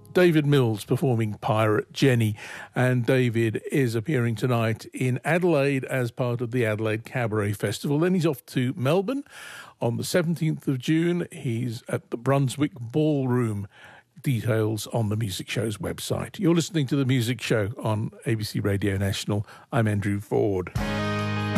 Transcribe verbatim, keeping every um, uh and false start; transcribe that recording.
David Mills performing Pirate Jenny, and David is appearing tonight in Adelaide as part of the Adelaide Cabaret Festival. Then he's off to Melbourne on the seventeenth of June. He's at the Brunswick Ballroom. Details on the Music Show's website. You're listening to The Music Show on A B C Radio National. I'm Andrew Ford.